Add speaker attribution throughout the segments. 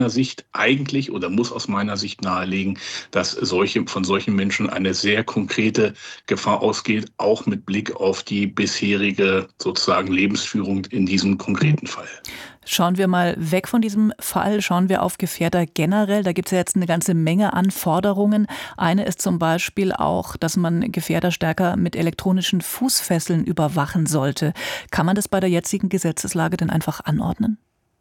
Speaker 1: Sicht eigentlich oder muss aus meiner Sicht nahelegen, dass von solchen Menschen eine sehr konkrete Gefahr ausgeht, auch mit Blick auf die bisherige sozusagen Lebensführung in diesem konkreten Fall.
Speaker 2: Schauen wir mal weg von diesem Fall, schauen wir auf Gefährder generell. Da gibt es ja jetzt eine ganze Menge an Forderungen. Eine ist zum Beispiel auch, dass man Gefährder stärker mit elektronischen Fußfesseln überwachen sollte. Kann man das bei der jetzigen Gesetzeslage denn einfach anordnen?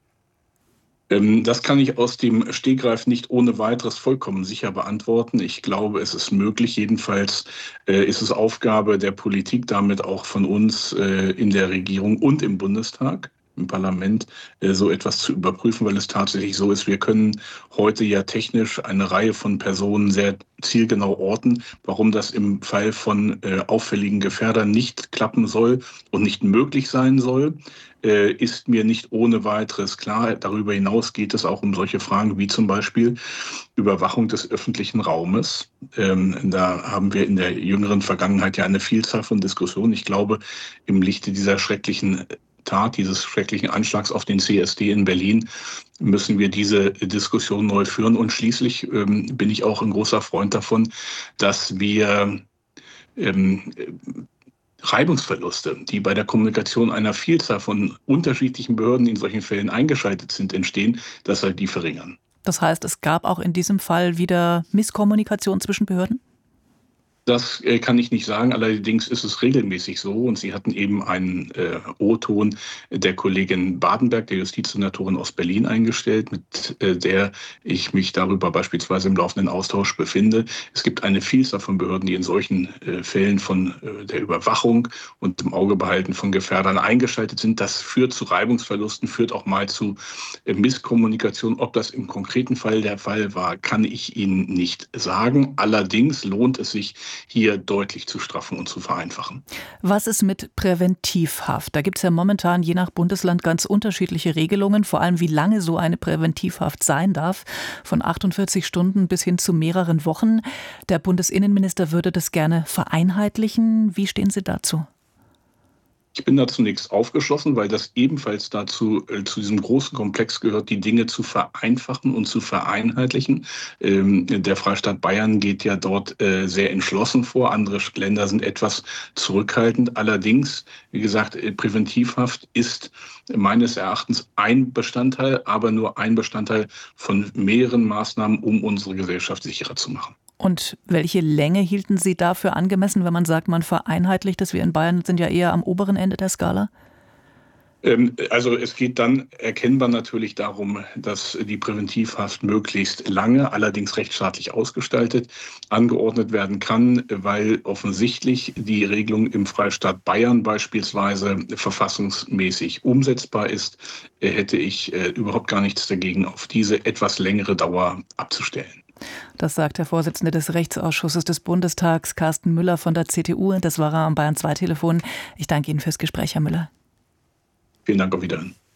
Speaker 1: Das kann ich aus dem Stegreif nicht ohne weiteres vollkommen sicher beantworten. Ich glaube, es ist möglich. Jedenfalls ist es Aufgabe der Politik, damit auch von uns in der Regierung und im Bundestag, im Parlament, so etwas zu überprüfen, weil es tatsächlich so ist, wir können heute ja technisch eine Reihe von Personen sehr zielgenau orten. Warum das im Fall von auffälligen Gefährdern nicht klappen soll und nicht möglich sein soll, ist mir nicht ohne weiteres klar. Darüber hinaus geht es auch um solche Fragen wie zum Beispiel Überwachung des öffentlichen Raumes. Da haben wir in der jüngeren Vergangenheit ja eine Vielzahl von Diskussionen. Ich glaube, im Lichte dieser schrecklichen Tat, dieses schrecklichen Anschlags auf den CSD in Berlin, müssen wir diese Diskussion neu führen. Und schließlich bin ich auch ein großer Freund davon, dass wir ähm, Reibungsverluste, die bei der Kommunikation einer Vielzahl von unterschiedlichen Behörden in solchen Fällen eingeschaltet sind, entstehen, dass wir die verringern.
Speaker 2: Das heißt, es gab auch in diesem Fall wieder Misskommunikation zwischen Behörden?
Speaker 1: Das kann ich nicht sagen, allerdings ist es regelmäßig so und Sie hatten eben einen O-Ton der Kollegin Badenberg, der Justizsenatorin aus Berlin, eingestellt, mit der ich mich darüber beispielsweise im laufenden Austausch befinde. Es gibt eine Vielzahl von Behörden, die in solchen Fällen von der Überwachung und dem Augebehalten von Gefährdern eingeschaltet sind. Das führt zu Reibungsverlusten, führt auch mal zu Misskommunikation. Ob das im konkreten Fall der Fall war, kann ich Ihnen nicht sagen. Allerdings lohnt es sich, hier deutlich zu straffen und zu vereinfachen.
Speaker 2: Was ist mit Präventivhaft? Da gibt es ja momentan je nach Bundesland ganz unterschiedliche Regelungen, vor allem wie lange so eine Präventivhaft sein darf, von 48 Stunden bis hin zu mehreren Wochen. Der Bundesinnenminister würde das gerne vereinheitlichen. Wie stehen Sie dazu?
Speaker 1: Ich bin da zunächst aufgeschlossen, weil das ebenfalls dazu, zu diesem großen Komplex gehört, die Dinge zu vereinfachen und zu vereinheitlichen. Der Freistaat Bayern geht ja dort sehr entschlossen vor. Andere Länder sind etwas zurückhaltend. Allerdings, wie gesagt, Präventivhaft ist meines Erachtens ein Bestandteil, aber nur ein Bestandteil von mehreren Maßnahmen, um unsere Gesellschaft sicherer zu machen.
Speaker 2: Und welche Länge hielten Sie dafür angemessen, wenn man sagt, man vereinheitlicht das? Wir in Bayern sind ja eher am oberen Ende der Skala.
Speaker 1: Also es geht dann erkennbar natürlich darum, dass die Präventivhaft möglichst lange, allerdings rechtsstaatlich ausgestaltet, angeordnet werden kann, weil offensichtlich die Regelung im Freistaat Bayern beispielsweise verfassungsmäßig umsetzbar ist, hätte ich überhaupt gar nichts dagegen, auf diese etwas längere Dauer abzustellen.
Speaker 2: Das sagt der Vorsitzende des Rechtsausschusses des Bundestags, Carsten Müller von der CDU. Das war er am Bayern 2 Telefon. Ich danke Ihnen fürs Gespräch, Herr Müller.
Speaker 1: Vielen Dank, auf Wiedersehen.